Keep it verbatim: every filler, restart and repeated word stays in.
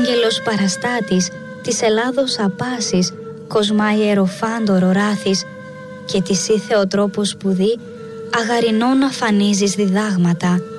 άγγελος παραστάτης, της Ελλάδος απάσης, κοσμά ιεροφάντορο ράθης, και της ή Θεοτρόπος σπουδή, αγαρινό να φανίζεις διδάγματα.